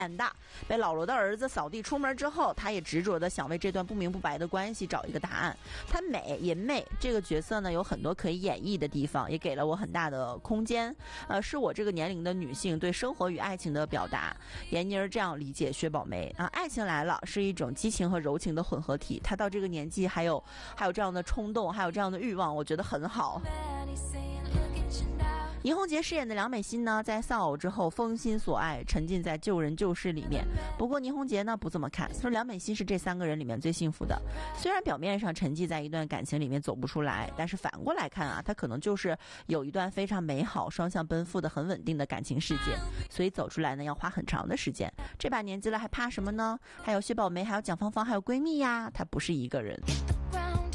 演的。被老罗的儿子扫地出门之后，他也执着的想为这段不明不白的关系找一个答案。他美银妹这个角色呢，有很多可以演绎的地方，也给了我很大的空间。是我这个年龄的女性对生活与爱情的表达。闫妮儿这样理解薛宝梅啊，爱情来了是一种激情和柔情的混合体。她到这个年纪还有这样的冲动，还有这样的欲望，我觉得很好。倪虹洁饰演的梁美心呢，在丧偶之后封心所爱，沉浸在救人救世里面。不过倪虹洁呢不这么看，说梁美心是这3个人里面最幸福的。虽然表面上沉寂在一段感情里面走不出来，但是反过来看啊，她可能就是有一段非常美好、双向奔赴的很稳定的感情世界。所以走出来呢，要花很长的时间。这把年纪了还怕什么呢？还有薛宝梅，还有蒋芳芳，还有闺蜜呀，她不是一个人。